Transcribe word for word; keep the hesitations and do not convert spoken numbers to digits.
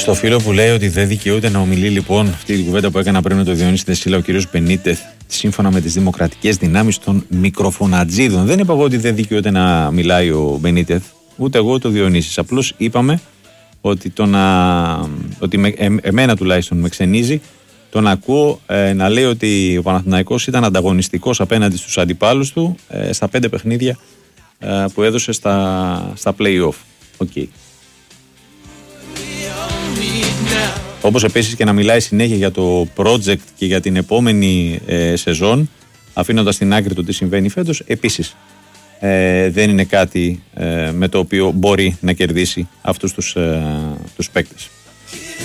Στο φίλο που λέει ότι δεν δικαιούται να ομιλεί, λοιπόν, αυτή την κουβέντα που έκανα πριν με τον Διονύση Δεσίλα, ο κ. Μπενίτεθ, σύμφωνα με τις δημοκρατικές δυνάμεις των μικροφωνατζίδων. Δεν είπα εγώ ότι δεν δικαιούται να μιλάει ο Μπενίτεθ, ούτε εγώ ούτε ο Διονύσης. Απλώς είπαμε ότι, το να, ότι με, ε, εμένα τουλάχιστον με ξενίζει το να ακούω ε, να λέει ότι ο Παναθηναϊκός ήταν ανταγωνιστικός απέναντι στους αντιπάλους του ε, στα πέντε παιχνίδια ε, που έδωσε στα, στα play-off. Okay. Όπως επίσης και να μιλάει συνέχεια για το project και για την επόμενη ε, σεζόν, αφήνοντας στην άκρη το τι συμβαίνει φέτος, επίσης ε, δεν είναι κάτι ε, με το οποίο μπορεί να κερδίσει αυτούς τους, ε, τους παίκτες.